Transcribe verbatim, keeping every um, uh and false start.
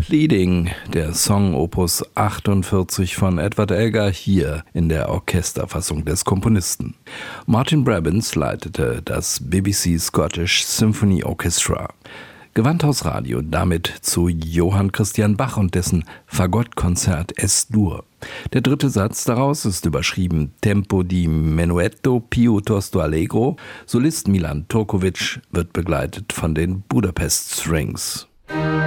Pleading, der Song Opus achtundvierzig von Edward Elgar, hier in der Orchesterfassung des Komponisten. Martin Brabbins leitete das B B C Scottish Symphony Orchestra. Gewandhaus-Radio damit zu Johann Christian Bach und dessen Fagottkonzert Es-Dur. Der dritte Satz daraus ist überschrieben Tempo di menuetto piuttosto allegro. Solist Milan Turkovic wird begleitet von den Budapest Strings.